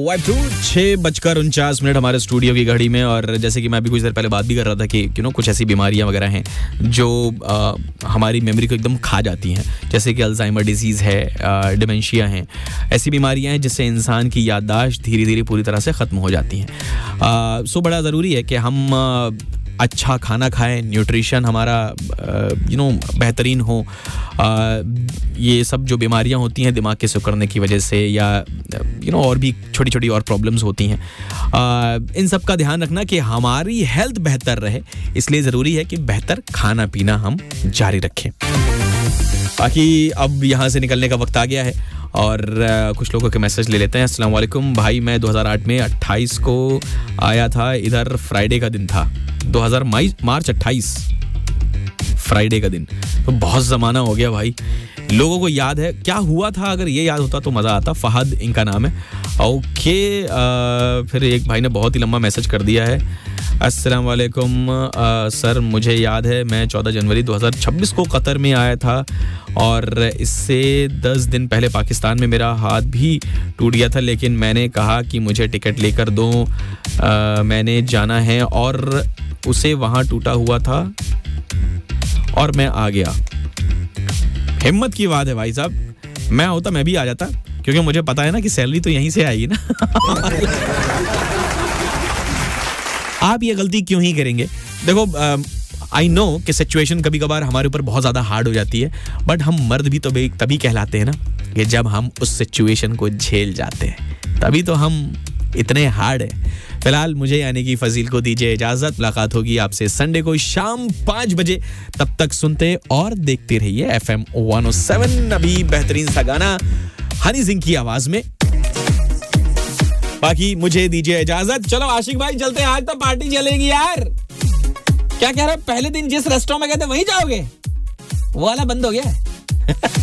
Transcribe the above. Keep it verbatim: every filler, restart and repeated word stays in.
Vibe to छह बजकर उनचास मिनट हमारे स्टूडियो की घड़ी में। और जैसे कि मैं अभी कुछ देर पहले बात भी कर रहा था कि यू नो कुछ ऐसी बीमारियां वगैरह हैं जो आ, हमारी मेमोरी को एकदम खा जाती हैं, जैसे कि अल्जाइमर डिजीज़ है, डिमेंशिया हैं। ऐसी बीमारियां हैं जिससे इंसान की याददाश्त धीरे धीरे पूरी तरह से ख़त्म हो जाती हैं। सो बड़ा ज़रूरी है कि हम आ, अच्छा खाना खाएं, न्यूट्रिशन हमारा यू नो बेहतरीन हो। आ, ये सब जो बीमारियां होती हैं दिमाग के सिकुड़ने की वजह से या यू नो और भी छोटी छोटी और प्रॉब्लम्स होती हैं, आ, इन सब का ध्यान रखना कि हमारी हेल्थ बेहतर रहे, इसलिए ज़रूरी है कि बेहतर खाना पीना हम जारी रखें। बाकी अब यहाँ से निकलने का वक्त आ गया है और uh, कुछ लोगों के मैसेज ले लेते हैं। अस्सलाम वालेकुम भाई, मैं दो हज़ार आठ में अट्ठाईस को आया था, इधर फ्राइडे का दिन था। दो हज़ार मार्च अट्ठाईस फ्राइडे का दिन, तो बहुत ज़माना हो गया भाई। लोगों को याद है क्या हुआ था? अगर ये याद होता तो मज़ा आता। फहद इनका नाम है। ओके, आ, फिर एक भाई ने बहुत ही लंबा मैसेज कर दिया है। अस्सलाम वालेकुम सर, मुझे याद है मैं चौदह जनवरी दो हज़ार छब्बीस को कतर में आया था और इससे दस दिन पहले पाकिस्तान में मेरा हाथ भी टूट गया था, लेकिन मैंने कहा कि मुझे टिकट लेकर दो, आ, मैंने जाना है और उसे वहाँ टूटा हुआ था और मैं आ गया। हिम्मत की बात है भाई साहब, मैं होता मैं भी आ जाता, क्योंकि मुझे पता है ना कि सैलरी तो यहीं से आएगी ना। आप ये गलती क्यों ही करेंगे? देखो, आई नो कि सिचुएशन कभी कभार हमारे ऊपर बहुत ज़्यादा हार्ड हो जाती है, बट हम मर्द भी तो तभी कहलाते हैं ना कि जब हम उस सिचुएशन को झेल जाते हैं, तभी तो हम इतने हार्ड है। फिलहाल मुझे यानी कि फजील को दीजिए इजाजत। मुलाकात होगी आपसे संडे को शाम पाँच बजे। तब तक सुनते और देखते रहिए F M one O seven. अभी बेहतरीन सा गाना हनी सिंह की आवाज में, बाकी मुझे दीजिए इजाजत। चलो आशिक भाई चलते हैं, आज तो पार्टी चलेगी यार। क्या कह रहे, पहले दिन जिस रेस्टोरेंट में गए थे वहीं जाओगे? वो वाला बंद हो गया है।